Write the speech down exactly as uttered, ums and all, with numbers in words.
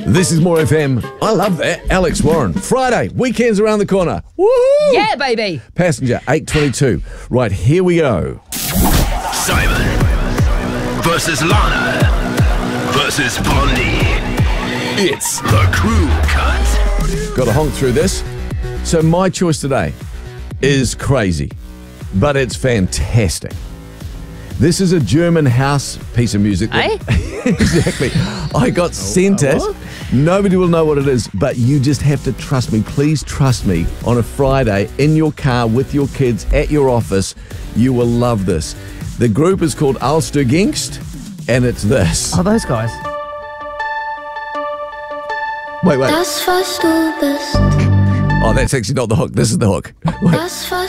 This is More F M. I love that. Alex Warren. Friday, weekend's around the corner. Woohoo! Yeah, baby. Passenger eight twenty-two. Right, here we go. Simon versus Lana versus Pondy. It's the Crew Cut. Got to honk through this. So my choice today is crazy, but it's fantastic. This is a German house piece of music. Eh? Exactly. I got sent it. Nobody will know what it is, but you just have to trust me. Please trust me. On a Friday, in your car, with your kids, at your office, you will love this. The group is called Alstergingst, and it's this. Oh, those guys. Wait, wait. Das warst du bist. Oh, that's actually not the hook. This is the hook. Wait. Das warst